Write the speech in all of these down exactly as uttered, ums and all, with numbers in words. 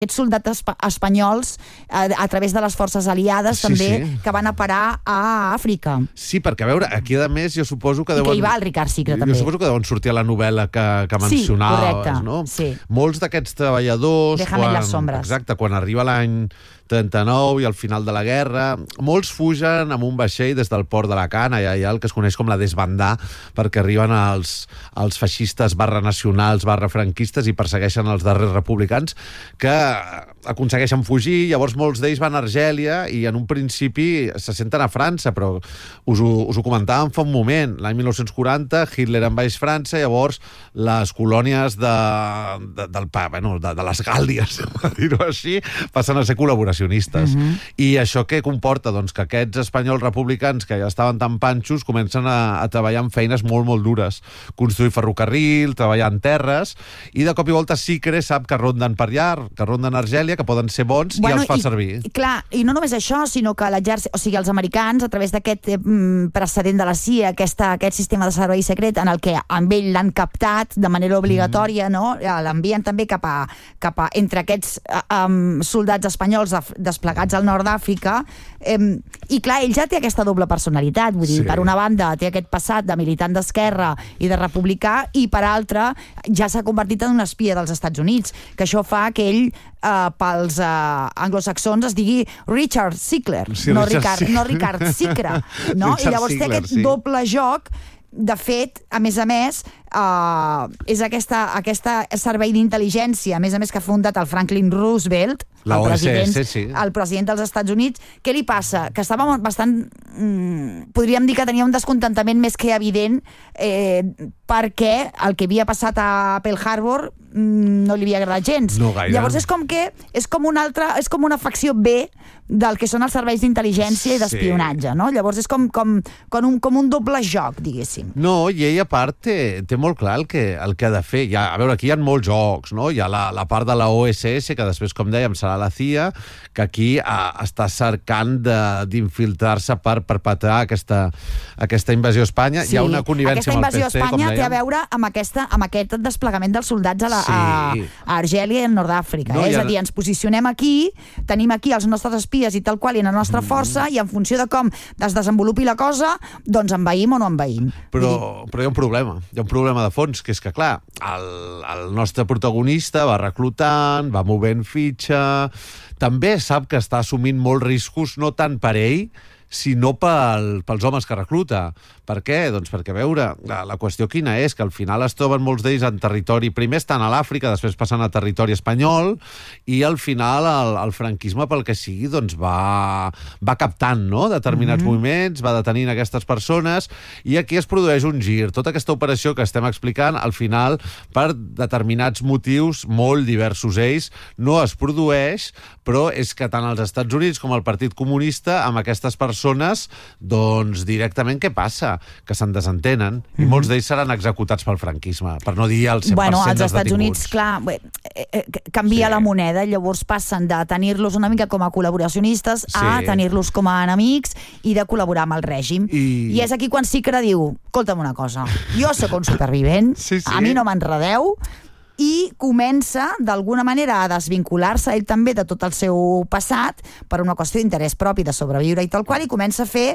aquests soldats espa espanyols a, a través de les forces aliades sí, també, sí. que van a parar a Àfrica. Sí, perquè a veure, aquí a més jo suposo que I deuen... que hi va el Ricard Sicre, jo també. Jo suposo que deuen sortir a la novel·la que, que mencionaves, sí, correcte, no? Sí. Molts d'aquests treballadors... Déjame quan, en les sombres. Exacte, quan arriba l'any trenta-nou i al final de la guerra, molts fugen amb un vaixell des del port d'Alacant, allà hi ha el que es coneix com la desbandà, perquè arriben els, els feixistes barra nacionals, barra franquistes i persegueixen els darrers republicans que aconsegueixen fugir, llavors molts d'ells van a Argèlia i en un principi se senten a França, però us ho, us ho comentàvem fa un moment, l'any mil nou-cents quaranta Hitler envaeix França, llavors les colònies de, de, del, bueno, de, de les Gàl·lies, per dir-ho així, passen a ser col·laboracionistes. Uh-huh. I això què comporta? Doncs que aquests espanyols republicans que ja estaven tan panxos comencen a, a treballar en feines molt, molt dures. Construir ferrocarril, treballar en terres, i de cop i volta Sicre sap que ronden per allà, que ronden a Argèlia, que poden ser bons, bueno, i els fa i, servir. I, clar, i no només això, sinó que l'exèrcit, o sigui, els americans, a través d'aquest eh, precedent de la C I A, aquesta, aquest sistema de servei secret en el que amb ell l'han captat de manera obligatòria, mm. no? L'envien també cap a, cap a entre aquests eh, um, soldats espanyols desplegats al nord d'Àfrica, eh, i clar, ell ja té aquesta doble personalitat, vull dir, sí. Per una banda té aquest passat de militant d'esquerra i de republicà, i per altra ja s'ha convertit en un espia dels Estats Units, que això fa que ell eh, pels eh, anglosaxons es digui Richard Sickler, sí, no, Richard, Ricard, sí. no Ricard Sicre, no? Richard I llavors Sickler, té aquest sí. doble joc. De fet, a més a més, uh, és aquesta, aquesta servei d'intel·ligència, a més a més que ha fundat el Franklin Roosevelt, la el, O S S, president, sí. el president dels Estats Units. Què li passa? Que estava bastant... Mm, podríem dir que tenia un descontentament més que evident, eh, perquè el que havia passat a Pearl Harbor mm, no li havia agradat gens. No gaire. Llavors és com que és com una altra, és com una facció B del que són els serveis d'intel·ligència i d'espionatge, sí. No? Llavors és com, com, com, un, com un doble joc, diguéssim. No, i ell a part té, té molt clar el que, el que ha de fer. Ha, a veure, aquí hi ha molts jocs, no? Hi ha la, la part de la O S S, que després, com dèiem, serà la C I A, que aquí a, està cercant d'infiltrar-se per perpetrar aquesta, aquesta invasió a Espanya. Sí. Hi ha una connivència amb el P C, com dèiem. Aquesta invasió a Espanya té a veure amb, aquesta, amb aquest desplegament dels soldats a, la, sí. a, a Argèlia i al nord d'Àfrica. No, eh? És a dir, ens posicionem aquí, tenim aquí els nostres espies i tal qual, i la nostra força, mm. i en funció de com es desenvolupi la cosa, doncs envaïm o no envaïm. Però, però hi ha un problema, hi ha un problema de fons, que és que, clar, el, el nostre protagonista va reclutant, va movent fitxa, també sap que està assumint molts riscos, no tant per ell, sinó pel, pels homes que recluta. Per què? Doncs perquè, a veure, la, la qüestió quina és, que al final es troben molts d'ells en territori, primer estan a l'Àfrica, després passen a territori espanyol, i al final el, el franquisme, pel que sigui, doncs va, va captant, no?, determinats mm-hmm. moviments, va detenint aquestes persones, i aquí es produeix un gir. Tota aquesta operació que estem explicant, al final, per determinats motius, molt diversos ells, no es produeix, però és que tant els Estats Units com el Partit Comunista, amb aquestes persones, doncs directament què passa? Que se'n desentenen, mm-hmm. i molts d'ells seran executats pel franquisme, per no dir el cent per cent bueno, als dels Estats detinguts. Units, clar, bé, eh, canvia sí. la moneda, llavors passen de tenir-los una mica com a col·laboracionistes sí. a tenir-los com a enemics i de col·laborar amb el règim. I, I és aquí quan Sicre diu, escolta'm una cosa, jo sóc un supervivent, sí, sí. a mi no m'enredeu, i comença, d'alguna manera, a desvincular-se ell també de tot el seu passat per una qüestió d'interès propi de sobreviure i tal qual, i comença a fer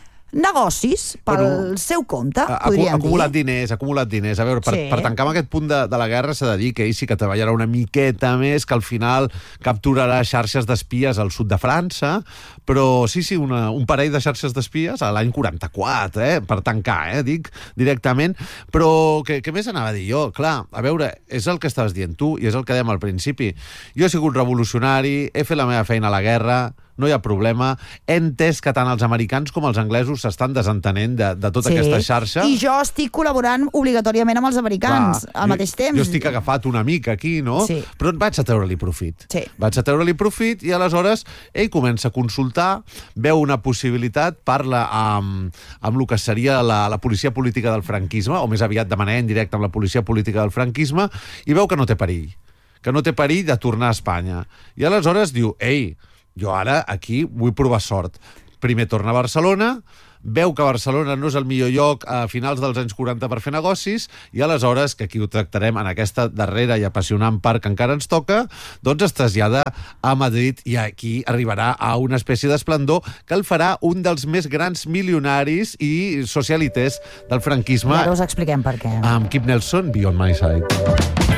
negocis pel Però, seu compte, podríem acu acumulat dir. diners, acumulat diners. A veure, per, sí. per tancar amb aquest punt de, de la guerra s'ha de dir que ell sí que treballarà una miqueta més, que al final capturarà xarxes d'espies al sud de França, però sí, sí, una, un parell de xarxes d'espies a l'any quaranta-quatre, eh, per tancar, eh, dic directament. Però què, què més anava a dir jo? Clar, a veure, és el que estaves dient tu i és el que dèiem al principi. Jo he sigut revolucionari, he fet la meva feina a la guerra, no hi ha problema. He entès que tant els americans com els anglesos s'estan desentenent de, de tota sí. aquesta xarxa. I jo estic col·laborant obligatòriament amb els americans, Clar, al mateix jo, temps. Jo estic agafat una mica aquí, no? Sí. Però vaig a treure-li profit. Sí. Vaig a treure-li profit i aleshores ell comença a consultar, veu una possibilitat, parla amb, amb el que seria la, la policia política del franquisme, o més aviat de manera indirecta amb la policia política del franquisme, i veu que no té perill. Que no té perill de tornar a Espanya. I aleshores diu, ei, jo ara aquí vull provar sort. Primer torna a Barcelona, veu que Barcelona no és el millor lloc a finals dels anys quaranta per fer negocis, i aleshores, que aquí ho tractarem en aquesta darrera i apassionant part que encara ens toca, doncs es trasllada a Madrid i aquí arribarà a una espècie d'esplendor que el farà un dels més grans milionaris i socialites del franquisme. I ara us expliquem per què. Amb Kip Nelson, Beyond My Side.